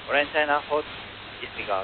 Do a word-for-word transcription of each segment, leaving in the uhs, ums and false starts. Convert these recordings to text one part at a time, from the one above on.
Orange China four, disregard.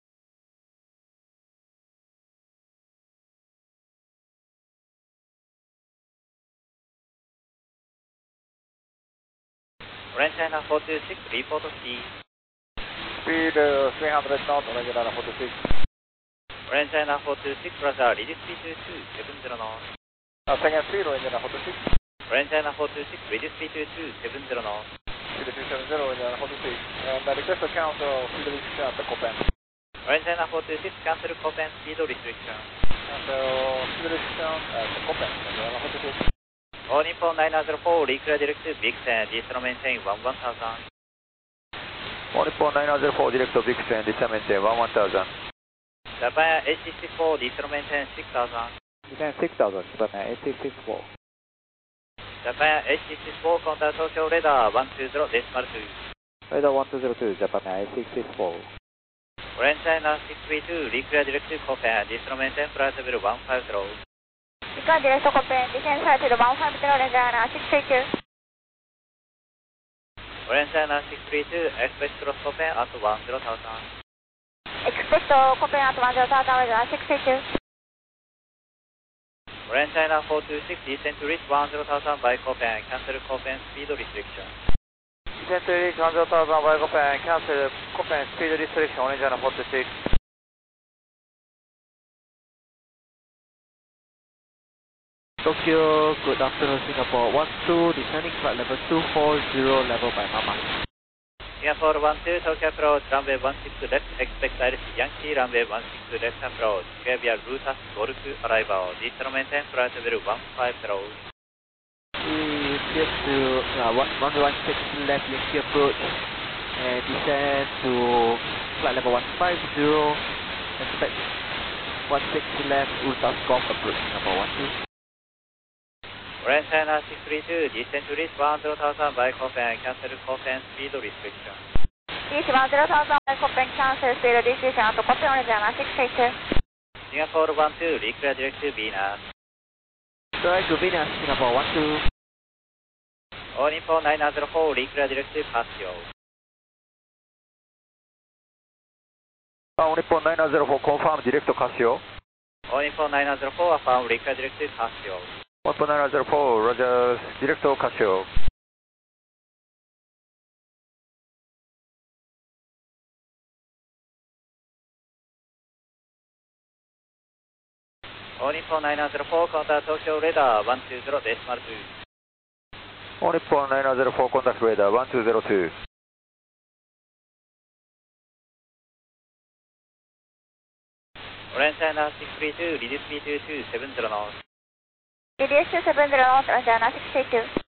Orange China four two six, report speed. Speed uh, three hundred knot, Orange China four two six. Orange China four two six, Roger, reduce speed to two seven zero knots. Uh, second speed, Orange China four two six. Orange China four two six, reduce speed to two seven zero knots. Speed two seven zero, Orange China four two six. And uh, request to cancel speed restriction at the Copen. Orange China four two six, cancel Copen speed restriction. Cancel speed restriction at the Copen, Orange China four two six. All Nippon nine zero four, reclear direct to Vixen, distro maintain one one thousand. All Nippon nine zero four, direct to Vixen, distro maintain one one thousand. Japan H C six four, distro maintain six thousand. Maintain six thousand, Japan H C six four. Japan H C six four, contact Tokyo radar one two zero decimal two. Radar one two zero two, Japan H C six four. Orange China six three two, reclear direct to Copen, distro maintain flight level one five zero. Recon direct to Copen, descend flight to the one five zero, Orange China six three two. Orange China six three two, expect cross Copen at one zero thousand. Expect Copen at one zero thousand, Orange China six three two. Orange China four two six, descend to reach one zero thousand by Copen, cancel Copen speed restriction. Descend to reach one zero thousand by Copen, cancel Copen speed restriction, Orange China four two six. Tokyo, good afternoon Singapore, one two, descending flight level two four zero, level by Mama. Singapore one two, Tokyo approach, runway one six left, expect direct Yankee, runway one six left approach, Square Lutas, Golf arrival, distro maintain flight level one five zero. We clear to uh, runway one six left, Yankee approach, and descend to flight level one five zero, expect one six left, Lutas Golf approach, Singapore one two. Orange China six three two, descend to reach one zero thousand by Copen, cancel Copen speed restriction. Reach one zero thousand by Copen, cancel speed restriction at Copen, Orange China six three two. Singapore one two, reclear direct to Venus. Direct to Venus, Singapore one two. All Nippon nine zero four, reclear direct to Casio. All Nippon nine zero four, confirm direct to Casio. All Nippon nine zero four, affirm reclear direct to Casio. All Nippon nine zero four, Roger, direct to Casio. All Nippon nine zero four, contact Tokyo radar one two zero decimal two. All Nippon nine zero four, contact radar one two zero two. Orange China six three two, reduce speed to two seven zero knots. Reduce to seven zero knots, Orange China six three two.